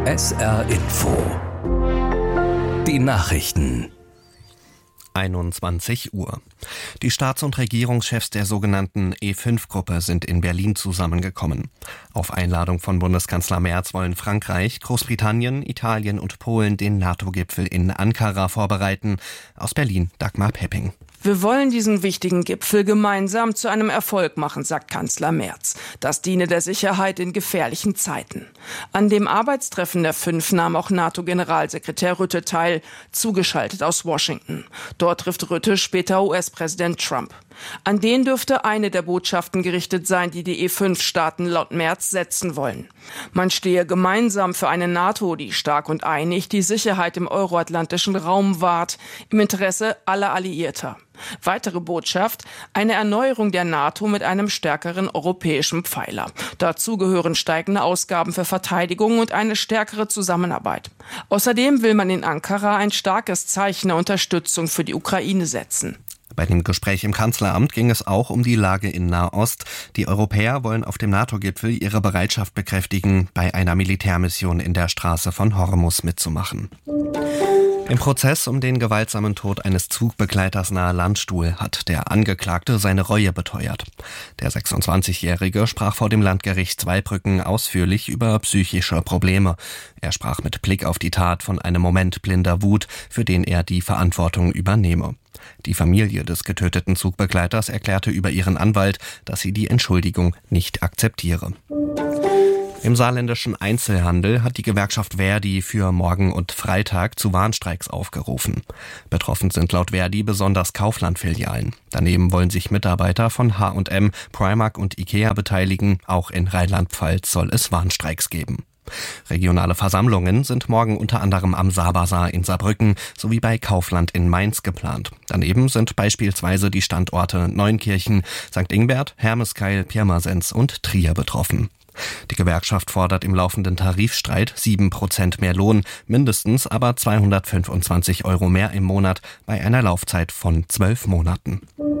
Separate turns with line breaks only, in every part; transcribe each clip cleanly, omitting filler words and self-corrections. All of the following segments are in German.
SR Info. Die Nachrichten.
21 Uhr. Die Staats- und Regierungschefs der sogenannten E5-Gruppe sind in Berlin zusammengekommen. Auf Einladung von Bundeskanzler Merz wollen Frankreich, Großbritannien, Italien und Polen den NATO-Gipfel in Ankara vorbereiten. Aus Berlin Dagmar Pepping.
Wir wollen diesen wichtigen Gipfel gemeinsam zu einem Erfolg machen, sagt Kanzler Merz. Das diene der Sicherheit in gefährlichen Zeiten. An dem Arbeitstreffen der 5 nahm auch NATO-Generalsekretär Rutte teil, zugeschaltet aus Washington. Dort trifft Rutte später US-Präsident Trump. An den dürfte eine der Botschaften gerichtet sein, die die E5-Staaten laut Merz setzen wollen. Man stehe gemeinsam für eine NATO, die stark und einig die Sicherheit im euroatlantischen Raum wahrt, im Interesse aller Alliierter. Weitere Botschaft: eine Erneuerung der NATO mit einem stärkeren europäischen Pfeiler. Dazu gehören steigende Ausgaben für Verteidigung und eine stärkere Zusammenarbeit. Außerdem will man in Ankara ein starkes Zeichen der Unterstützung für die Ukraine setzen.
Bei dem Gespräch im Kanzleramt ging es auch um die Lage in Nahost. Die Europäer wollen auf dem NATO-Gipfel ihre Bereitschaft bekräftigen, bei einer Militärmission in der Straße von Hormuz mitzumachen. Im Prozess um den gewaltsamen Tod eines Zugbegleiters nahe Landstuhl hat der Angeklagte seine Reue beteuert. Der 26-Jährige sprach vor dem Landgericht Zweibrücken ausführlich über psychische Probleme. Er sprach mit Blick auf die Tat von einem Moment blinder Wut, für den er die Verantwortung übernehme. Die Familie des getöteten Zugbegleiters erklärte über ihren Anwalt, dass sie die Entschuldigung nicht akzeptiere. Im saarländischen Einzelhandel hat die Gewerkschaft Verdi für morgen und Freitag zu Warnstreiks aufgerufen. Betroffen sind laut Verdi besonders Kaufland-Filialen. Daneben wollen sich Mitarbeiter von H&M, Primark und Ikea beteiligen. Auch in Rheinland-Pfalz soll es Warnstreiks geben. Regionale Versammlungen sind morgen unter anderem am Saarbazar in Saarbrücken sowie bei Kaufland in Mainz geplant. Daneben sind beispielsweise die Standorte Neunkirchen, St. Ingbert, Hermeskeil, Pirmasens und Trier betroffen. Die Gewerkschaft fordert im laufenden Tarifstreit 7% mehr Lohn, mindestens aber 225 € mehr im Monat bei einer Laufzeit von 12 Monaten.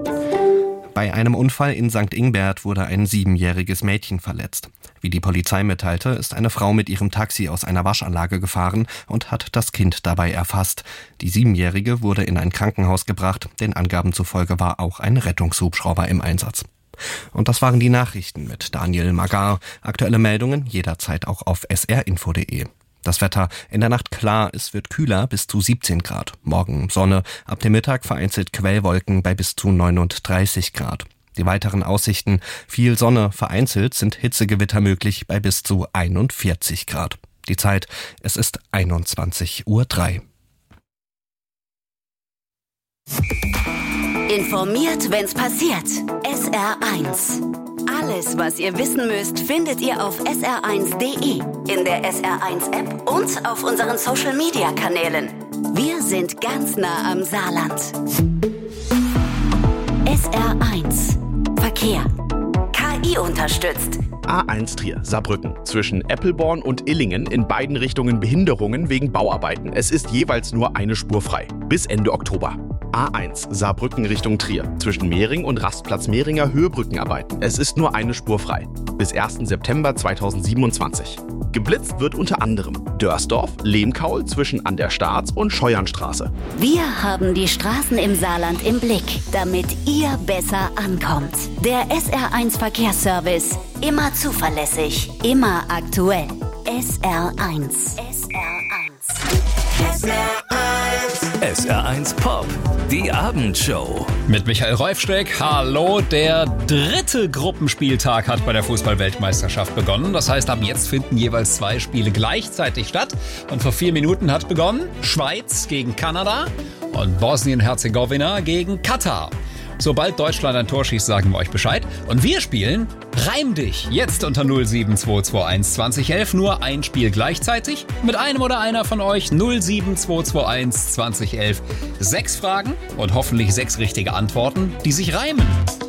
Bei einem Unfall in St. Ingbert wurde ein 7-jähriges Mädchen verletzt. Wie die Polizei mitteilte, ist eine Frau mit ihrem Taxi aus einer Waschanlage gefahren und hat das Kind dabei erfasst. Die 7-jährige wurde in ein Krankenhaus gebracht. Den Angaben zufolge war auch ein Rettungshubschrauber im Einsatz. Und das waren die Nachrichten mit Daniel Magar. Aktuelle Meldungen jederzeit auch auf srinfo.de. Das Wetter in der Nacht klar, es wird kühler bis zu 17 Grad. Morgen Sonne, ab dem Mittag vereinzelt Quellwolken bei bis zu 39 Grad. Die weiteren Aussichten: viel Sonne, vereinzelt sind Hitzegewitter möglich bei bis zu 41 Grad. Die Zeit, es ist 21:03 Uhr.
Informiert, wenn's passiert. SR1. Alles, was ihr wissen müsst, findet ihr auf sr1.de, in der SR1-App und auf unseren Social-Media-Kanälen. Wir sind ganz nah am Saarland. SR1. Verkehr. KI unterstützt.
A1 Trier, Saarbrücken. Zwischen Eppelborn und Illingen in beiden Richtungen Behinderungen wegen Bauarbeiten. Es ist jeweils nur eine Spur frei. Bis Ende Oktober. A1 Saarbrücken Richtung Trier. Zwischen Mehring und Rastplatz Mehringer Höhebrückenarbeiten. Es ist nur eine Spur frei. Bis 1. September 2027. Geblitzt wird unter anderem Dörsdorf, Lehmkaul zwischen an der Staats- und Scheuernstraße.
Wir haben die Straßen im Saarland im Blick, damit ihr besser ankommt. Der SR1 Verkehrsservice. Immer zuverlässig, immer aktuell. SR1. SR1.
SR1 Pop, die Abendshow.
Mit Michael Reufsteck. Hallo, der 3. Gruppenspieltag hat bei der Fußball-Weltmeisterschaft begonnen. Das heißt, ab jetzt finden jeweils 2 Spiele gleichzeitig statt. Und vor 4 Minuten hat begonnen Schweiz gegen Kanada und Bosnien-Herzegowina gegen Katar. Sobald Deutschland ein Tor schießt, sagen wir euch Bescheid. Und wir spielen Reim dich. Jetzt unter 07221 2011 nur ein Spiel gleichzeitig. Mit einem oder einer von euch 07221 2011. 6 Fragen und hoffentlich 6 richtige Antworten, die sich reimen.